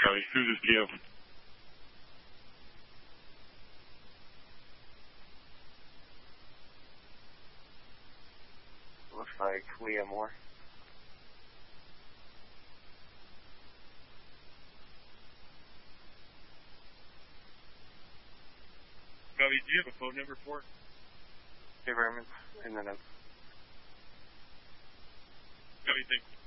Copy. Who's this PO? Looks like Leah Moore. Copy. Do you have a phone number for it? Environments in the notes. Copy. Thanks.